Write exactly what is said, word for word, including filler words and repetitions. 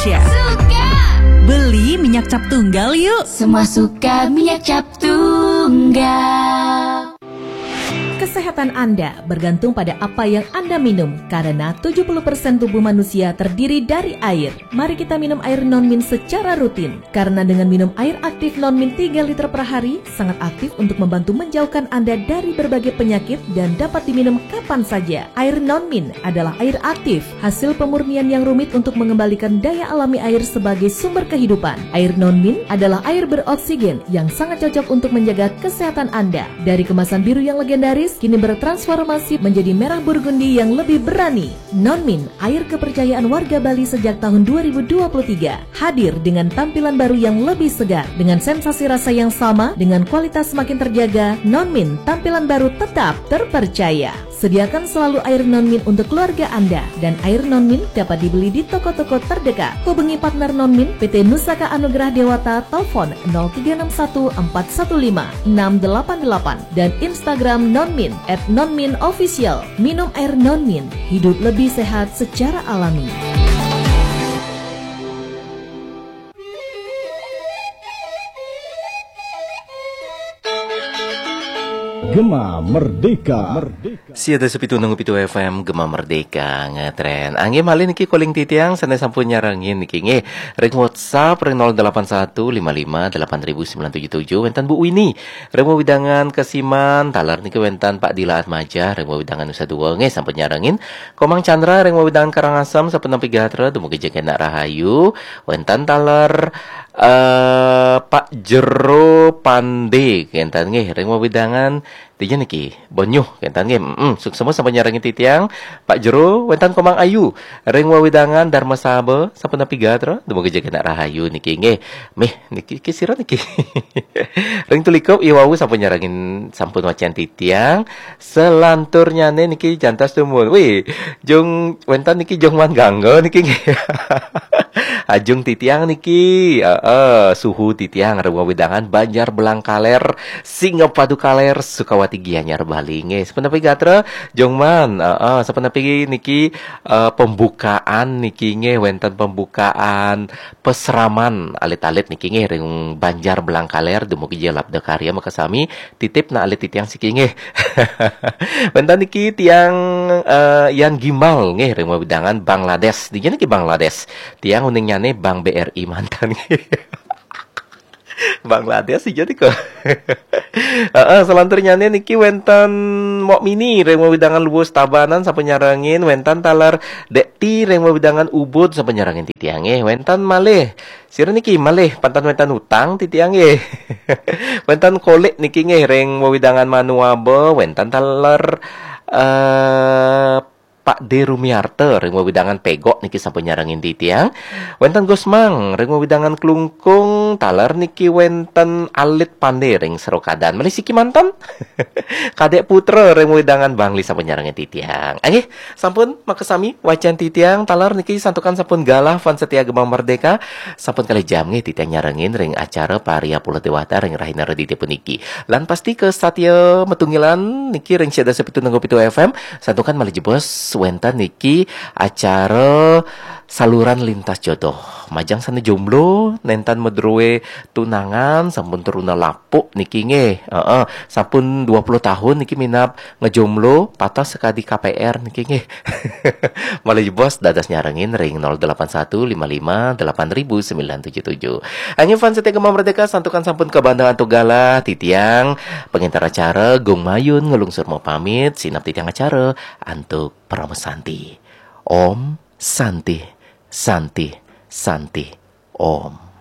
Indonesia. Suka! Beli minyak cap tunggal yuk. Semua suka minyak cap tunggal. Kesehatan Anda bergantung pada apa yang Anda minum, karena tujuh puluh persen tubuh manusia terdiri dari air. Mari kita minum air non-min secara rutin, karena dengan minum air aktif non-min tiga liter per hari, sangat aktif untuk membantu menjauhkan Anda dari berbagai penyakit dan dapat diminum kapan saja. Air non-min adalah air aktif, hasil pemurnian yang rumit untuk mengembalikan daya alami air sebagai sumber kehidupan. Air non-min adalah air beroksigen yang sangat cocok untuk menjaga kesehatan Anda. Dari kemasan biru yang legendaris, kini bertransformasi menjadi merah burgundi yang lebih berani. Non-min, air kepercayaan warga Bali sejak tahun dua ribu dua puluh tiga, hadir dengan tampilan baru yang lebih segar, dengan sensasi rasa yang sama, dengan kualitas semakin terjaga. Non-min, tampilan baru tetap terpercaya. Sediakan selalu air non-min untuk keluarga Anda, dan air non-min dapat dibeli di toko-toko terdekat. Hubungi partner non-min P T Nusaka Anugerah Dewata, telepon nol tiga enam satu empat satu lima enam delapan delapan dan Instagram non-min at non-min official. Minum air non-min, hidup lebih sehat secara alami. Gema Merdeka. Siada sepitu nunggu pitu F M Gema Merdeka ngetren. Angge malih niki calling titiang sana sampun nyarangin niki nge. Ring WhatsApp ring nol delapan satu lima lima delapan sembilan tujuh tujuh wentan Bu Wini. Remo widangan Kesiman talar niki wentan Pak Dilaat Maja. Remo widangan Nusa Dua nge sampun nyarangin. Komang Chandra remo widangan Karangasem sampun nampi gatra dumugi jekenak rahayu. Wentan talar Uh, Pak Jero Pande kentan nggih reng widangan tiga niki bonyuh kentan nggih mm, suksema sampai nyarangin titiang Pak Jero wentan Komang Ayu reng widangan Dharma Sabe sampun napi gatra dumugi jekenak rahayu niki nggih meh niki kisira niki reng tulikop iwawu sampun nyarangin sampun wacan titiang selantur nyane niki jantas tumun wih jong wentan niki jong man ganggo niki nggih ajung titiang niki uh, uh, suhu titiang rewa widangan Banjar Belangkaler Singapadu Kaler Sukawati Gianyar Bali nge sepenapi gatra jongman uh, uh, sepenapi niki uh, pembukaan niki nge wenten pembukaan peseraman alit-alit niki nge ring Banjar Belangkaler dumugi jelap dekarya makasami titip na alit titiang siki nge wenten niki tiang uh, yang gimbal nge rewa widangan Bangladesh di niki Bangladesh tiang uningnya nih Bank B R I mantan Bangladesh sih jadi kok. Heeh, selanturnya nih niki wenten mok mini reng widangan luwes tabanan sampai nyarangin wentan talar dekti reng widangan ubud sampai nyarangin titiange wentan malih. Sira niki malih pantan wentan utang titiange. Wentan kolek niki nge reng widangan manuabe wentan talar eh uh, Pak D. Rumiarte, reng widangan pegok niki sampun nyarangin titiang. Wenten Gosmang, reng widangan Klungkung, talar niki wenten Alit Pande reng Serokadan. Malih siki mantan. Kadek Putra reng widangan Bangli sampun nyarangin titiang. Angge, sampun makasami wacan titiang talar niki santukan sampun galah fan setia Gema Merdeka. Sampun kali jam nge titiang nyarangin reng acara Paria Pulau Dewata reng Rahina Raditya puniki. Lan pasti ke Satya Metungilan niki reng siada sepitu nanggo pitu F M santukan malih jebos wentan niki acara saluran lintas jodoh majang sana jomblo nentan medrowe tunangan sampun teruna lapuk niki nge uh, uh, sampun dua puluh tahun niki minap ngejomblo patah sekali K P R niki nge malah bos dadas nyarengin ring nol delapan satu lima lima delapan sembilan tujuh tujuh. Angin fans setia Gema Merdeka santukan sampun ke Bandang Antugala titiang pengintar acara Gung Mayun ngelungsur mau pamit sinap titiang acara antuk Pramesanti. Om Santi Santi Santi Om.